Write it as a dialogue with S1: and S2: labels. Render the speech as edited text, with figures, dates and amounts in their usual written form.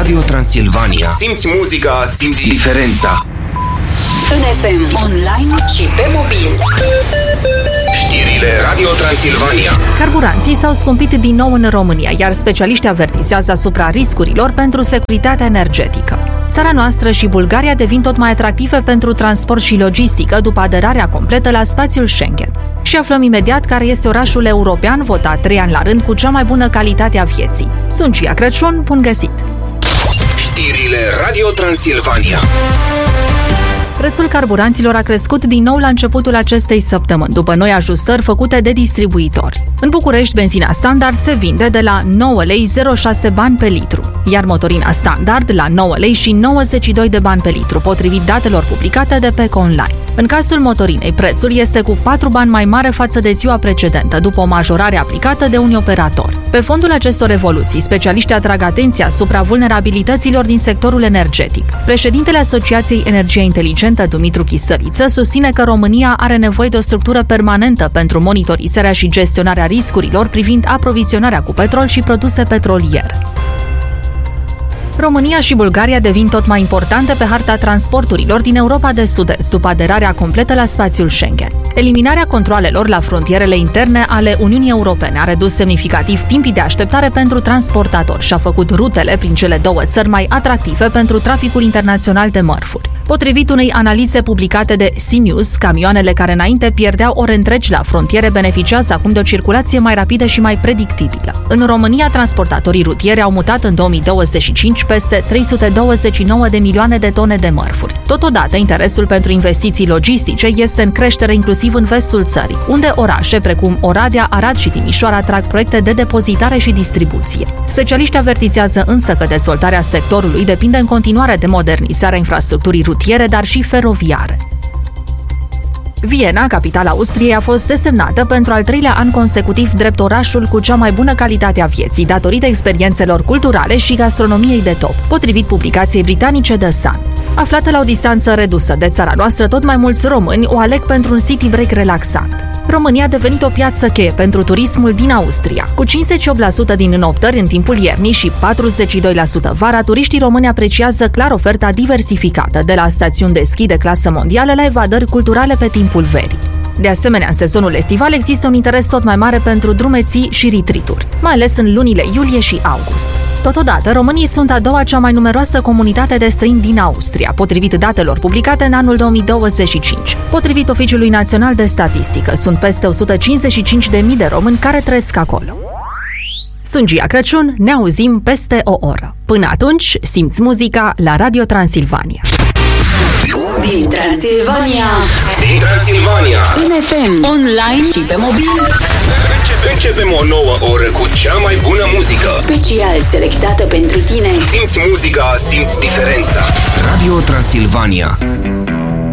S1: Radio Transilvania. Simți muzica, simți diferența.
S2: În FM, online și pe mobil.
S1: Știrile Radio Transilvania.
S3: Carburanții s-au scumpit din nou în România, iar specialiștii avertizează asupra riscurilor pentru securitatea energetică. Țara noastră și Bulgaria devin tot mai atractive pentru transport și logistică după aderarea completă la spațiul Schengen. Și aflăm imediat care este orașul european votat 3 ani la rând cu cea mai bună calitate a vieții. Sunt Gia Crăciun, bun găsit!
S1: Știrile Radio Transilvania.
S3: Prețul carburanților a crescut din nou la începutul acestei săptămâni, după noi ajustări făcute de distribuitori. În București, benzina standard se vinde de la 9 lei 06 bani pe litru, iar motorina standard la 9 lei și 92 de bani pe litru, potrivit datelor publicate de PEC Online. În cazul motorinei, prețul este cu 4 bani mai mare față de ziua precedentă, după o majorare aplicată de unii operatori. Pe fondul acestor evoluții, specialiștii atrag atenția asupra vulnerabilităților din sectorul energetic. Președintele Asociației Energie Inteligentă, Dumitru Chisăliță, susține că România are nevoie de o structură permanentă pentru monitorizarea și gestionarea riscurilor privind aprovizionarea cu petrol și produse petroliere. România și Bulgaria devin tot mai importante pe harta transporturilor din Europa de Sud-Est, după aderarea completă la spațiul Schengen. Eliminarea controalelor la frontierele interne ale Uniunii Europene a redus semnificativ timpii de așteptare pentru transportatori și a făcut rutele prin cele două țări mai atractive pentru traficul internațional de mărfuri. Potrivit unei analize publicate de CNews, camioanele care înainte pierdeau ore întregi la frontiere beneficiază acum de o circulație mai rapidă și mai predictibilă. În România, transportatorii rutieri au mutat în 2025 peste 329 de milioane de tone de mărfuri. Totodată, interesul pentru investiții logistice este în creștere inclusiv în vestul țării, unde orașe precum Oradea, Arad și Timișoara atrag proiecte de depozitare și distribuție. Specialiștii avertizează însă că dezvoltarea sectorului depinde în continuare de modernizarea infrastructurii rutiere, dar și feroviare. Viena, capitala Austriei, a fost desemnată pentru al 3-lea an consecutiv drept orașul cu cea mai bună calitate a vieții, datorită experiențelor culturale și gastronomiei de top, potrivit publicației britanice The Sun. Aflată la o distanță redusă de țara noastră, tot mai mulți români o aleg pentru un city break relaxant. România a devenit o piață cheie pentru turismul din Austria. Cu 58% din înoptări în timpul iernii și 42% vara, turiștii români apreciază clar oferta diversificată, de la stațiuni de schi de clasă mondială la evadări culturale pe timpul verii. De asemenea, în sezonul estival există un interes tot mai mare pentru drumeții și retreat-uri, mai ales în lunile iulie și august. Totodată, românii sunt a doua cea mai numeroasă comunitate de străini din Austria, potrivit datelor publicate în anul 2025. Potrivit Oficiului Național de Statistică, sunt peste 155.000 de români care trăiesc acolo. Sunt Gia Crăciun, ne auzim peste o oră. Până atunci, simți muzica la Radio Transilvania.
S2: Din Transilvania.
S1: Din Transilvania.
S2: În FM, online și pe mobil.
S1: Începem o nouă oră cu cea mai bună muzică.
S2: Special selectată pentru tine.
S1: Simți muzica, simți diferența. Radio Transilvania.